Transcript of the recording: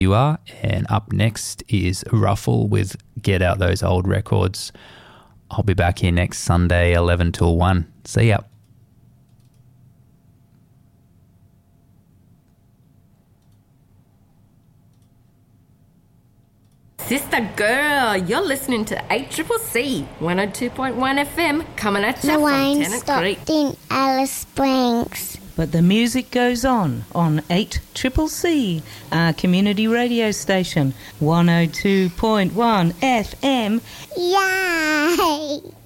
you are. And up next is Ruffle with Get Out Those Old Records. I'll be back here next Sunday, 11 till 1. See ya. Sister girl, you're listening to 8CCC 102.1 FM coming at you The from wine Tennant stopped Creek. in Alice Springs. But the music goes on 8CCC, our community radio station, 102.1 FM. Yay!